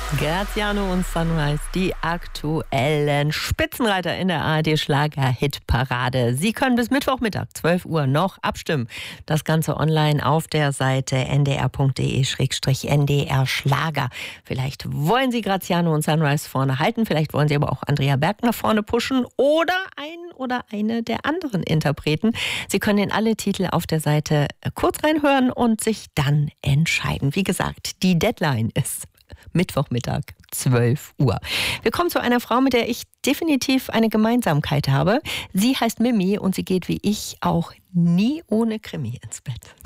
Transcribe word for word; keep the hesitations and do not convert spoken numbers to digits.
Graziano und Sunrise, die aktuellen Spitzenreiter in der A R D-Schlager-Hitparade. Sie können bis Mittwochmittag, zwölf Uhr, noch abstimmen. Das Ganze online auf der Seite n d r punkt d e slash n d r Schlager. Vielleicht wollen Sie Graziano und Sunrise vorne halten, vielleicht wollen Sie aber auch Andrea Berg nach vorne pushen oder einen oder eine der anderen Interpreten. Sie können in alle Titel auf der Seite kurz reinhören und sich dann entscheiden. Wie gesagt, die Deadline ist Mittwochmittag, zwölf Uhr. Wir kommen zu einer Frau, mit der ich definitiv eine Gemeinsamkeit habe. Sie heißt Mimi und sie geht wie ich auch nie ohne Krimi ins Bett.